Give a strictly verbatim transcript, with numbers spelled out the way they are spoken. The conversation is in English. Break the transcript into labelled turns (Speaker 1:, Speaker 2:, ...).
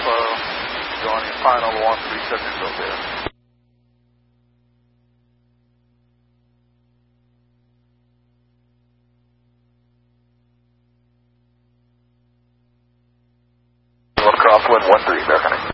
Speaker 1: Alpha, joining final one three seven zero there. Crosswind one three, Bear County.